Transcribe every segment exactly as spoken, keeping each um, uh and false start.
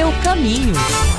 seu caminho.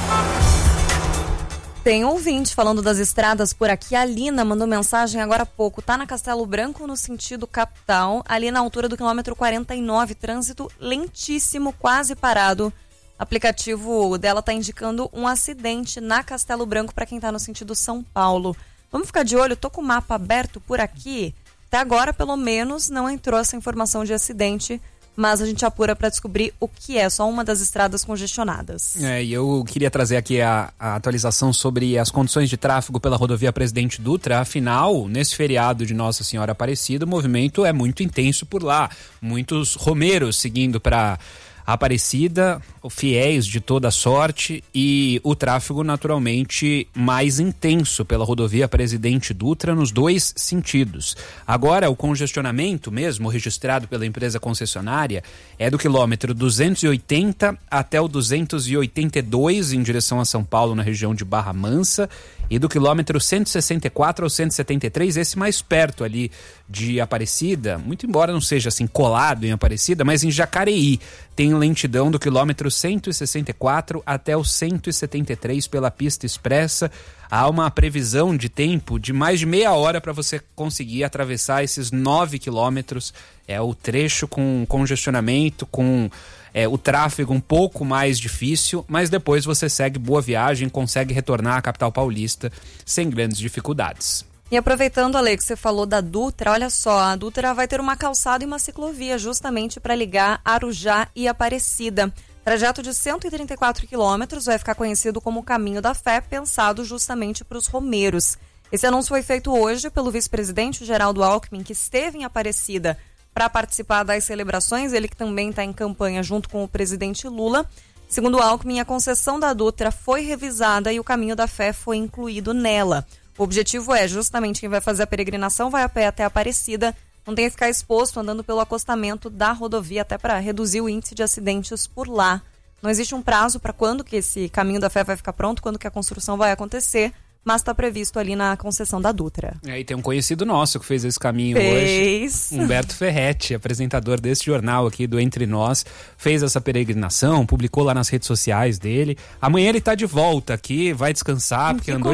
Tem ouvinte falando das estradas por aqui. A Lina mandou mensagem agora há pouco. Tá na Castelo Branco no sentido capital, ali na altura do quilômetro quarenta e nove. Trânsito lentíssimo, quase parado. O aplicativo dela tá indicando um acidente na Castelo Branco para quem tá no sentido São Paulo. Vamos ficar de olho, tô com o mapa aberto por aqui. Até agora, pelo menos, não entrou essa informação de acidente, mas a gente apura para descobrir o que é, só uma das estradas congestionadas. É, e eu queria trazer aqui a, a atualização sobre as condições de tráfego pela rodovia Presidente Dutra. Afinal, nesse feriado de Nossa Senhora Aparecida, o movimento é muito intenso por lá. Muitos romeiros seguindo para Aparecida, fiéis de toda sorte, e o tráfego naturalmente mais intenso pela rodovia Presidente Dutra nos dois sentidos. Agora o congestionamento mesmo registrado pela empresa concessionária é do quilômetro duzentos e oitenta até o duzentos e oitenta e dois em direção a São Paulo, na região de Barra Mansa, e do quilômetro cento e sessenta e quatro ao cento e setenta e três, esse mais perto ali de Aparecida, muito embora não seja assim colado em Aparecida, mas em Jacareí tem lentidão do quilômetro cento e sessenta e quatro até o cento e setenta e três pela pista expressa. Há uma previsão de tempo de mais de meia hora para você conseguir atravessar esses nove quilômetros. É o trecho com congestionamento, com é, o tráfego um pouco mais difícil, mas depois você segue boa viagem, consegue retornar à capital paulista sem grandes dificuldades. E aproveitando, Ale, que você falou da Dutra, olha só, a Dutra vai ter uma calçada e uma ciclovia justamente para ligar Arujá e Aparecida. Trajeto de cento e trinta e quatro quilômetros vai ficar conhecido como Caminho da Fé, pensado justamente para os romeiros. Esse anúncio foi feito hoje pelo vice-presidente Geraldo Alckmin, que esteve em Aparecida para participar das celebrações, ele que também está em campanha junto com o presidente Lula. Segundo Alckmin, a concessão da Dutra foi revisada e o Caminho da Fé foi incluído nela. O objetivo é justamente quem vai fazer a peregrinação vai a pé até Aparecida, não tem que ficar exposto andando pelo acostamento da rodovia, até para reduzir o índice de acidentes por lá. Não existe um prazo para quando que esse Caminho da Fé vai ficar pronto, quando que a construção vai acontecer, mas está previsto ali na concessão da Dutra. É, e tem um conhecido nosso que fez esse caminho fez. hoje. Humberto Ferretti, apresentador desse jornal aqui do Entre Nós, fez essa peregrinação, publicou lá nas redes sociais dele. Amanhã ele está de volta aqui, vai descansar, porque andou